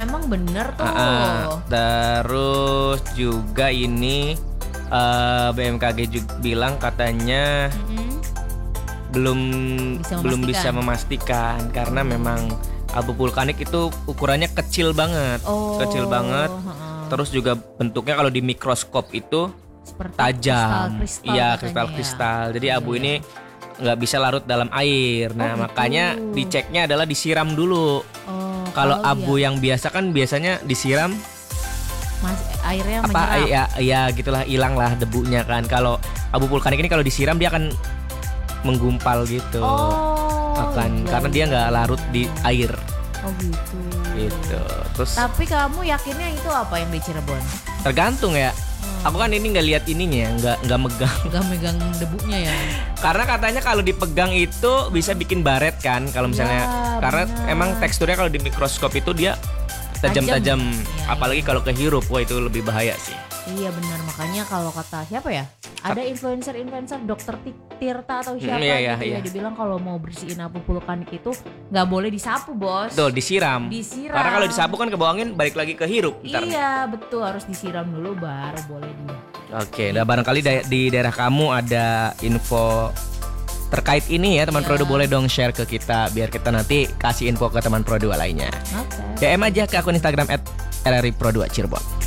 emang bener tuh. Terus juga ini BMKG juga bilang katanya belum bisa memastikan karena memang abu vulkanik itu ukurannya kecil banget. Terus juga bentuknya kalau di mikroskop itu seperti tajam. kristal Iya, katanya kristal. Jadi abu ini nggak bisa larut dalam air. Nah, gitu. makanya diceknya adalah disiram dulu. Kalau abu yang biasa kan biasanya disiram airnya apa menyerap. ya gitulah, hilang lah debunya kan. Kalau abu vulkanik ini kalau disiram dia akan menggumpal gitu. Karena dia nggak larut di air. Oh gitu. Gitu. Terus Tapi kamu yakinnya itu apa yang di Cirebon? tergantung ya. Aku kan ini nggak lihat ininya, nggak megang. Gak megang debunya ya. Karena katanya kalau dipegang itu bisa bikin baret kan. Kalau misalnya karena emang teksturnya kalau di mikroskop itu dia tajam-tajam. Iya, Apalagi kalau kehirup, wah itu lebih bahaya sih. Iya benar, makanya kalau kata siapa ya? Ada influencer Dokter Tirta atau siapa iya. dibilang kalau mau bersihin abu vulkanik itu nggak boleh disapu, Bos. Tuh, disiram. Karena kalau disapu kan ke bawah angin balik lagi ke hirup ntar. Iya, betul, harus disiram dulu baru boleh Oke, nah barangkali di daerah kamu ada info terkait ini ya, teman Pro 2 boleh dong share ke kita biar kita nanti kasih info ke teman Pro 2 lainnya. Oke. DM aja ke akun Instagram @rripro2cirebon.